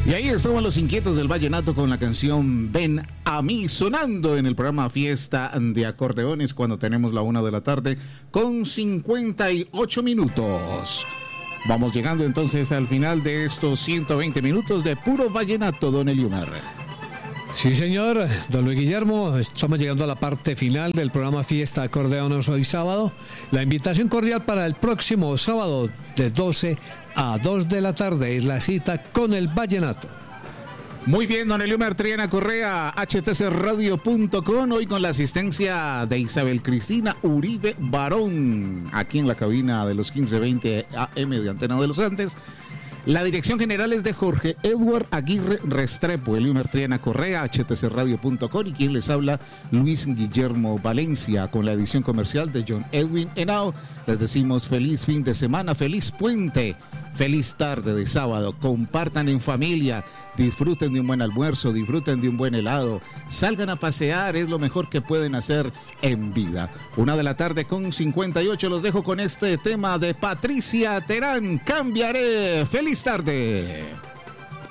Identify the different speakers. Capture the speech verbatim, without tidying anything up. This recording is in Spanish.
Speaker 1: Y ahí estaban los inquietos del vallenato con la canción Ven a mí, sonando en el programa Fiesta de Acordeones cuando tenemos la una de la tarde con cincuenta y ocho minutos. Vamos llegando entonces al final de estos ciento veinte minutos de puro vallenato, don Eliomar.
Speaker 2: Sí, señor, don Luis Guillermo, estamos llegando a la parte final del programa Fiesta de Acordeones hoy sábado. La invitación cordial para el próximo sábado de doce a dos de la tarde es la cita con el vallenato.
Speaker 1: Muy bien, don Eliomar Triana Correa, H T C radio punto com, hoy con la asistencia de Isabel Cristina Uribe Barón, aquí en la cabina de los quince veinte A M de Antena de los Andes. La dirección general es de Jorge Edward Aguirre Restrepo, Eliomar Triana Correa, H T C radio punto com, y quien les habla, Luis Guillermo Valencia, con la edición comercial de John Edwin Henao. Les decimos feliz fin de semana, feliz puente, feliz tarde de sábado, compartan en familia, disfruten de un buen almuerzo, disfruten de un buen helado, salgan a pasear, es lo mejor que pueden hacer en vida. Una de la tarde con cincuenta y ocho, los dejo con este tema de Patricia Terán, Cambiaré. Feliz tarde.